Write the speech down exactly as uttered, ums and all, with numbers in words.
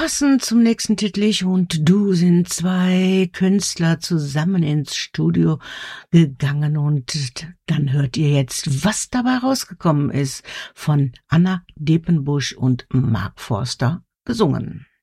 Passend zum nächsten Titel Ich und Du sind zwei Künstler zusammen ins Studio gegangen und dann hört ihr jetzt, was dabei rausgekommen ist, von Anna Depenbusch und Mark Forster gesungen.